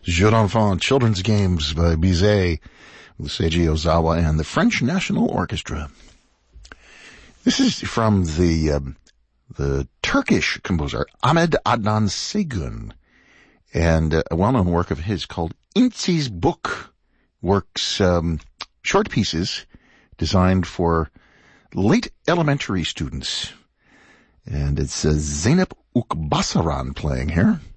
Jeux d'enfants, Children's Games by Bizet, with Seiji Ozawa and the French National Orchestra. This is from the Turkish composer Ahmet Adnan Saygun, and a well-known work of his called İnci's Book, works short pieces designed for late elementary students. And it's Zeynep Ukbasaran playing here.